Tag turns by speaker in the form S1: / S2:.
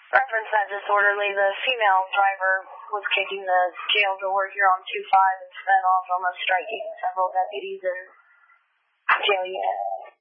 S1: Reference that disorderly, the female driver was kicking the jail door here on 2-5 and sped off, almost striking several deputies in jail units.